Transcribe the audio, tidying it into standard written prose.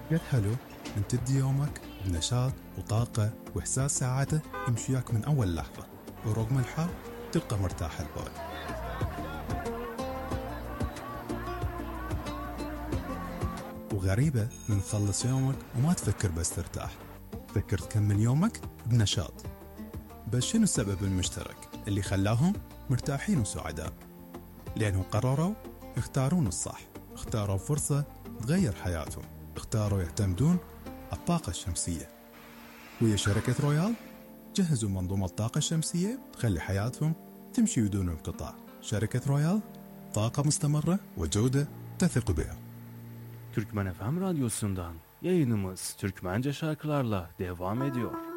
يا حلو أن تبدي يومك بنشاط وطاقة وإحساس سعادة يمشيك من أول لحظة، ورغم الحر تبقى مرتاح البال. وغريبة من تخلص يومك وما تفكر بس ترتاح، تفكر تكمل يومك بنشاط. بس شنو السبب المشترك اللي خلاهم مرتاحين وسعداء؟ لأنهم قرروا يختارون الصح، اختاروا فرصة تغير حياتهم، اختاروا يعتمدون على الطاقة الشمسية. ويا شركة رويال جهزوا منظومة الطاقة الشمسية تخلي حياتهم تمشي بدون انقطاع. şirket Royal, طاقة مستمرة وجودة تثق بها. Türkmen FM Radyosu'ndan yayınımız Türkmence şarkılarla devam ediyor.